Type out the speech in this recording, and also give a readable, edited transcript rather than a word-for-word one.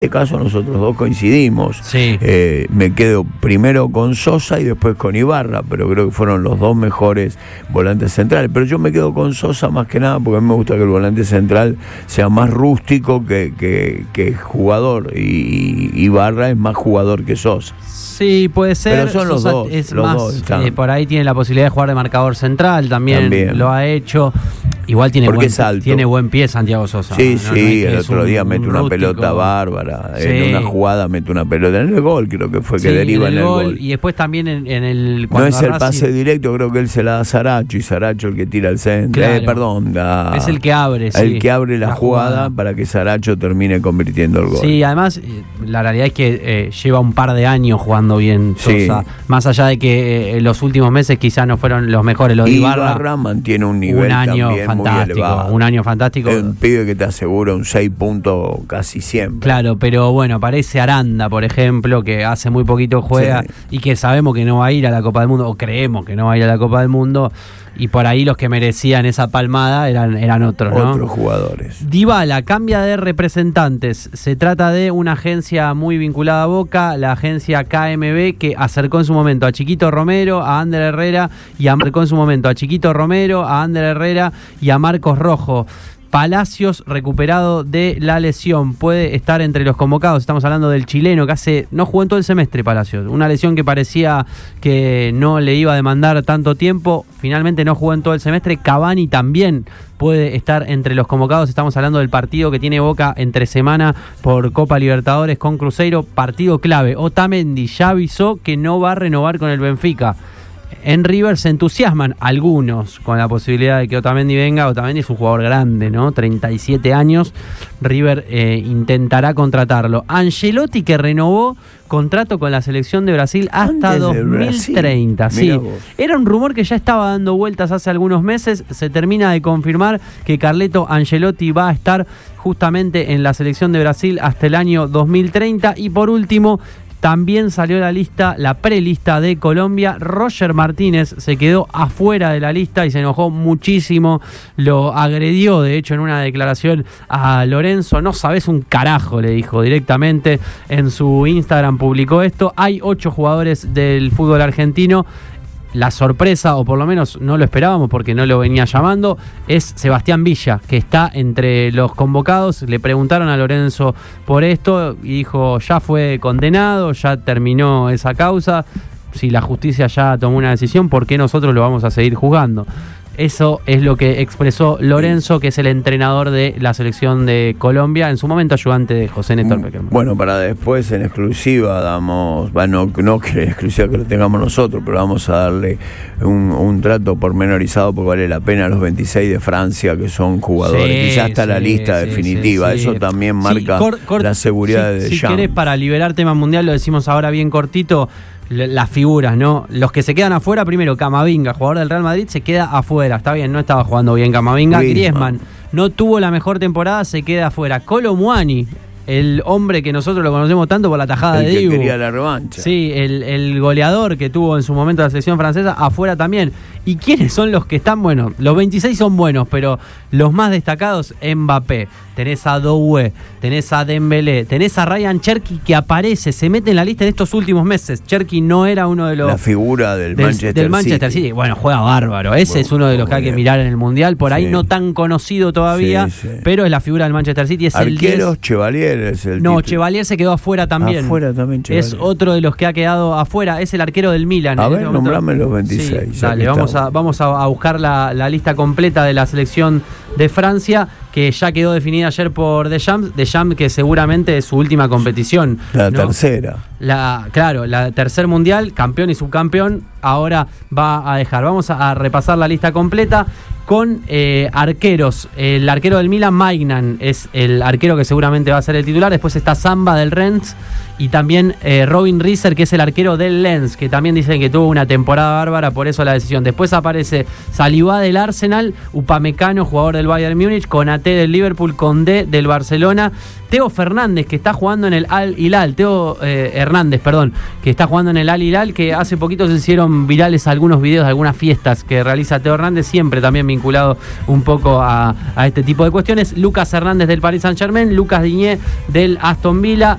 En este caso nosotros dos coincidimos. Sí. Me quedo primero con Sosa y después con Ibarra, pero creo que fueron los dos mejores volantes centrales. Pero yo me quedo con Sosa más que nada porque a mí me gusta que el volante central sea más rústico que jugador, y Ibarra es más jugador que Sosa. Sí, puede ser. Pero son los Sosa dos. es los más, dos por ahí tiene la posibilidad de jugar de marcador central, también. Lo ha hecho. Igual tiene buen pie Santiago Sosa. Sí, el otro día mete una pelota bárbara. Sí. En una jugada mete una pelota en el gol, creo que fue que deriva en el gol. Y después también en el... No es el pase directo, creo que él se la da a Saracho, y Saracho el que tira el centro. Claro. Es el que abre, el que abre la jugada para que Saracho termine convirtiendo el gol. Sí, además, la realidad es que lleva un par de años jugando bien Sosa. Sí. Más allá de que los últimos meses quizás no fueron los mejores. Los de Ibarra mantiene un nivel también fantástico, un año fantástico. Es un pibe que te asegura un 6 puntos casi siempre. Claro, pero bueno, aparece Aranda, por ejemplo, que hace muy poquito juega, y que sabemos que no va a ir a la Copa del Mundo, o creemos que no va a ir a la Copa del Mundo, y por ahí los que merecían esa palmada eran otros, ¿no? Otros jugadores. Dybala cambia de representantes. Se trata de una agencia muy vinculada a Boca, la agencia KMB, que acercó en su momento a Chiquito Romero, a Ander Herrera y a Marcos Rojo. Palacios, recuperado de la lesión, puede estar entre los convocados. Estamos hablando del chileno que no jugó en todo el semestre, Palacios. Una lesión que parecía que no le iba a demandar tanto tiempo. Finalmente no jugó en todo el semestre. Cavani también puede estar entre los convocados. Estamos hablando del partido que tiene Boca entre semana por Copa Libertadores con Cruzeiro. Partido clave. Otamendi ya avisó que no va a renovar con el Benfica. En River se entusiasman algunos con la posibilidad de que Otamendi venga. Otamendi es un jugador grande, ¿no? 37 años. River intentará contratarlo. Ancelotti, que renovó contrato con la selección de Brasil hasta 2030. Sí. Era un rumor que ya estaba dando vueltas hace algunos meses. Se termina de confirmar que Carleto Ancelotti va a estar justamente en la selección de Brasil hasta el año 2030. Y por último, también salió la prelista de Colombia. Roger Martínez se quedó afuera de la lista y se enojó muchísimo. Lo agredió, de hecho, en una declaración a Lorenzo. No sabes un carajo, le dijo directamente. En su Instagram publicó esto. Hay 8 jugadores del fútbol argentino. La sorpresa, o por lo menos no lo esperábamos porque no lo venía llamando, es Sebastián Villa, que está entre los convocados. Le preguntaron a Lorenzo por esto y dijo: ya fue condenado, ya terminó esa causa. Si la justicia ya tomó una decisión, ¿por qué nosotros lo vamos a seguir juzgando? Eso es lo que expresó Lorenzo, que es el entrenador de la selección de Colombia, en su momento ayudante de José Néstor Peckerman. Bueno, para después en exclusiva damos, no que en exclusiva que lo tengamos nosotros, pero vamos a darle un trato pormenorizado porque vale la pena a los 26 de Francia, que son jugadores, y ya está la lista definitiva. Eso también marca la seguridad de Deschamps. Si querés, para liberar tema mundial, lo decimos ahora bien cortito. Las figuras, ¿no? Los que se quedan afuera, primero Camavinga, jugador del Real Madrid, se queda afuera. Está bien, no estaba jugando bien Camavinga. Griezmann no tuvo la mejor temporada, se queda afuera. Kolo Muani, el hombre que nosotros lo conocemos tanto por la tajada de Dibu. El que quería la revancha. Sí, el goleador que tuvo en su momento la selección francesa, afuera también. ¿Y quiénes son los que están? Bueno, los 26 son buenos, pero los más destacados, Mbappé. Tenés a Doué, tenés a Dembélé, tenés a Ryan Cherki, que aparece, se mete en la lista en estos últimos meses. Cherki no era uno de los... La figura del Manchester City. Bueno, juega bárbaro. Ese es uno de los que hay que mirar en el Mundial. Por ahí no tan conocido todavía, pero es la figura del Manchester City. Es Arqueros, Chevalier es el No, Chevalier se quedó afuera también. Afuera también Chevalier. Es otro de los que ha quedado afuera. Es el arquero del Milan. A ver, nombrame los 26. Sí, dale, vamos a buscar la lista completa de la selección de Francia, que ya quedó definida ayer por Deschamps, que seguramente es su última competición. Tercera. La tercer mundial, campeón y subcampeón, ahora va a dejar. Vamos a repasar la lista completa con arqueros. El arquero del Milan, Maignan, es el arquero que seguramente va a ser el titular. Después está Samba del Rennes y también Robin Rieser, que es el arquero del Lens, que también dicen que tuvo una temporada bárbara, por eso la decisión. Después aparece Saliba del Arsenal, Upamecano, jugador del Bayern Múnich, Konaté del Liverpool, Condé del Barcelona, Teo Fernández, que está jugando en el Al Hilal, Teo Hernández, perdón, que está jugando en el Al Hilal, que hace poquito se hicieron virales algunos videos de algunas fiestas que realiza Teo Hernández, siempre también vinculado un poco a este tipo de cuestiones. Lucas Hernández del Paris Saint-Germain, Lucas Diñé del Aston Villa,